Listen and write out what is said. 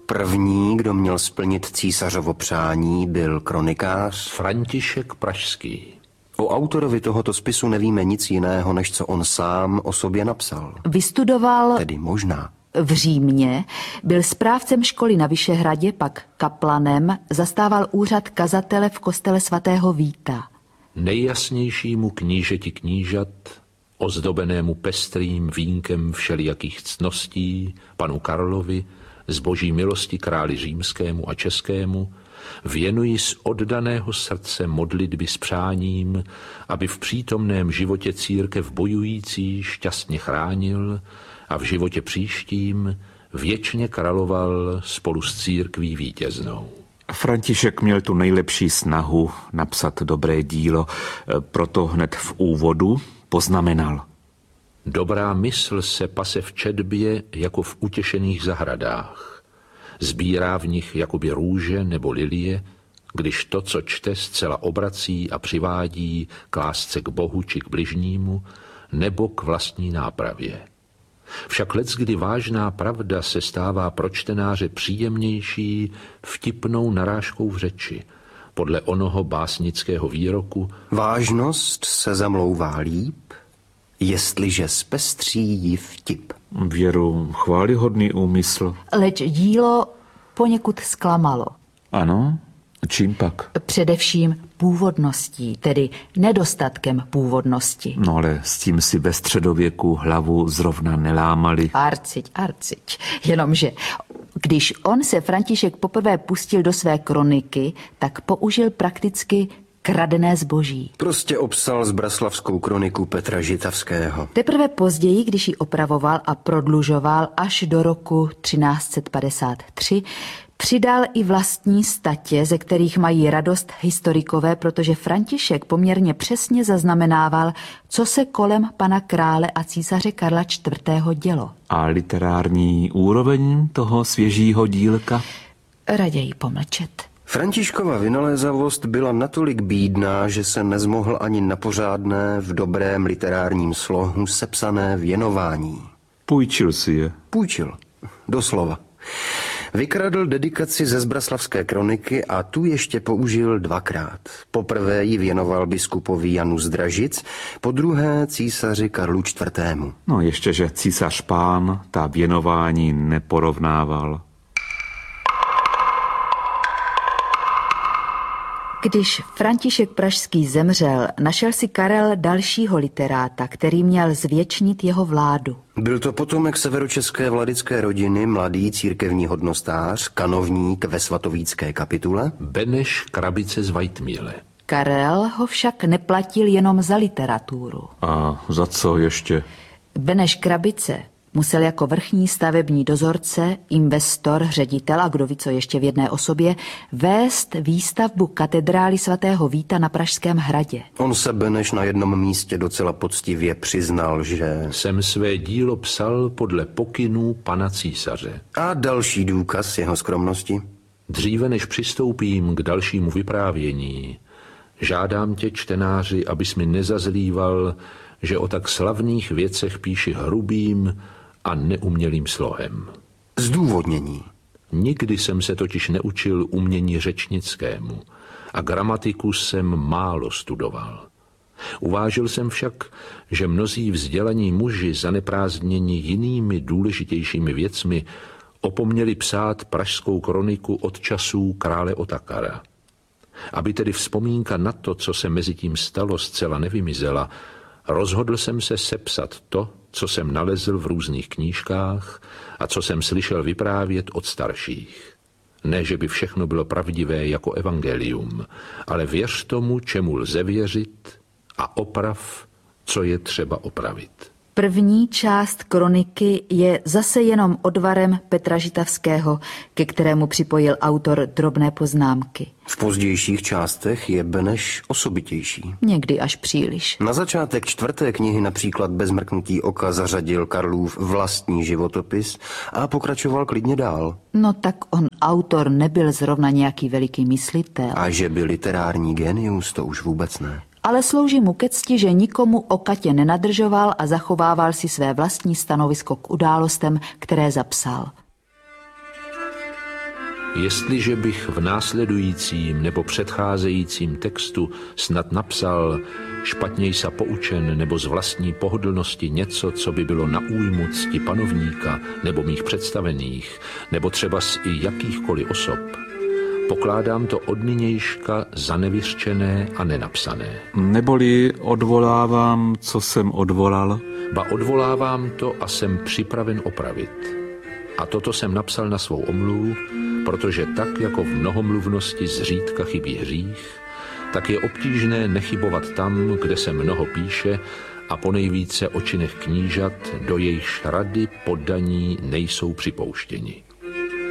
První, kdo měl splnit císařovo přání, byl kronikář František Pražský. O autorovi tohoto spisu nevíme nic jiného, než co on sám o sobě napsal. Vystudoval Tedy možná v Římě, byl správcem školy na Vyšehradě, pak kaplanem, zastával úřad kazatele v kostele svatého Víta. Nejjasnějšímu knížeti knížat, ozdobenému pestrým vínkem všelijakých ctností, panu Karlovi, z boží milosti králi římskému a českému, věnuji z oddaného srdce modlitby s přáním, aby v přítomném životě církev bojující šťastně chránil a v životě příštím věčně královal spolu s církví vítěznou. František měl tu nejlepší snahu napsat dobré dílo, proto hned v úvodu poznamenal. Dobrá mysl se pase v četbě jako v utěšených zahradách. Sbírá v nich jakoby růže nebo lilie, když to, co čte, zcela obrací a přivádí k lásce k Bohu či k bližnímu, nebo k vlastní nápravě. Však leckdy vážná pravda se stává pro čtenáře příjemnější vtipnou narážkou v řeči, podle onoho básnického výroku: vážnost se zamlouvá líp, jestliže zpestří jí vtip. Věru, chvályhodný úmysl. Leč dílo poněkud zklamalo. Ano, čím pak? Především původností, tedy nedostatkem původnosti. No ale s tím si ve středověku hlavu zrovna nelámali. Arciť. Jenomže když on se František poprvé pustil do své kroniky, tak použil prakticky kradené zboží. Prostě obsal zbraslavskou kroniku Petra Žitavského. Teprve později, když ji opravoval a prodlužoval až do roku 1353, přidal i vlastní statě, ze kterých mají radost historikové, protože František poměrně přesně zaznamenával, co se kolem pana krále a císaře Karla IV. Dělo. A literární úroveň toho svěžího dílka? Raději pomlčet. Františkova vynalézavost byla natolik bídná, že se nezmohl ani na pořádné v dobrém literárním slohu sepsané věnování. Půjčil si je. Půjčil, doslova. Vykradl dedikaci ze zbraslavské kroniky a tu ještě použil dvakrát. Poprvé ji věnoval biskupovi Janu z Dražic, podruhé císaři Karlu IV. No ještě, že císař pán ta věnování neporovnával. Když František Pražský zemřel, našel si Karel dalšího literáta, který měl zvěčnit jeho vládu. Byl to potomek severočeské vladické rodiny, mladý církevní hodnostář, kanovník ve svatovícké kapitule Beneš Krabice z Vajtmíle. Karel ho však neplatil jenom za literaturu. A za co ještě? Beneš Krabice musel jako vrchní stavební dozorce, investor, ředitel a kdo ví co ještě v jedné osobě vést výstavbu katedrály svatého Víta na Pražském hradě. On se Beneš na jednom místě docela poctivě přiznal, že jsem své dílo psal podle pokynů pana císaře. A další důkaz jeho skromnosti. Dříve než přistoupím k dalšímu vyprávění, žádám tě, čtenáři, abys mi nezazlíval, že o tak slavných věcech píši hrubým a neumělým slohem. Zdůvodnění. Nikdy jsem se totiž neučil umění řečnickému a gramatiku jsem málo studoval. Uvážil jsem však, že mnozí vzdělaní muži zaneprázdněni jinými důležitějšími věcmi opomněli psát pražskou kroniku od časů krále Otakara. Aby tedy vzpomínka na to, co se mezi tím stalo, zcela nevymizela, rozhodl jsem se sepsat to, co jsem nalezl v různých knížkách a co jsem slyšel vyprávět od starších. Ne, že by všechno bylo pravdivé jako evangelium, ale věř tomu, čemu lze věřit a oprav, co je třeba opravit. První část kroniky je zase jenom odvarem Petra Žitavského, ke kterému připojil autor drobné poznámky. V pozdějších částech je Beneš osobitější. Někdy až příliš. Na začátek 4. knihy například bez mrknutí oka zařadil Karlův vlastní životopis a pokračoval klidně dál. No tak on autor nebyl zrovna nějaký veliký myslitel. A že by literární genius, to už vůbec ne. Ale slouží mu ke cti, že nikomu o Katě nenadržoval a zachovával si své vlastní stanovisko k událostem, které zapsal. Jestliže bych v následujícím nebo předcházejícím textu snad napsal špatněj sa poučen nebo z vlastní pohodlnosti něco, co by bylo na újmu cti panovníka nebo mých představených, nebo třeba z i jakýchkoliv osob, pokládám to od nynějška za nevyřčené a nenapsané. Neboli odvolávám, co jsem odvolal? Ba odvolávám to a jsem připraven opravit. A toto jsem napsal na svou omluvu, protože tak jako v mnohomluvnosti zřídka chybí hřích, tak je obtížné nechybovat tam, kde se mnoho píše a ponejvíce o činech knížat, do jejichž rady poddaní nejsou připouštěni.